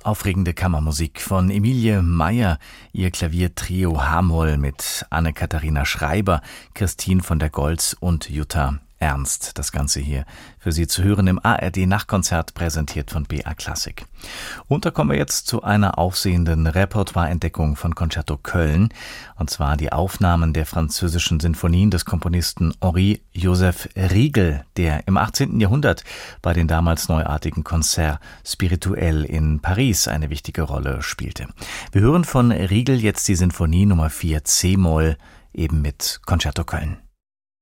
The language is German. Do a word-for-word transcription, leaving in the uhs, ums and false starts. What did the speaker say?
Aufregende Kammermusik von Emilie Meyer, ihr Klaviertrio H-Moll mit Anne-Katharina Schreiber, Christine von der Goltz und Jutta Ernst. Das Ganze hier für Sie zu hören im A R D-Nachtkonzert, präsentiert von B A Klassik. Und da kommen wir jetzt zu einer aufsehenden Repertoireentdeckung von Concerto Köln. Und zwar die Aufnahmen der französischen Sinfonien des Komponisten Henri Joseph Riegel, der im achtzehnten Jahrhundert bei den damals neuartigen Concerts Spirituels in Paris eine wichtige Rolle spielte. Wir hören von Riegel jetzt die Sinfonie Nummer vier C-Moll, eben mit Concerto Köln.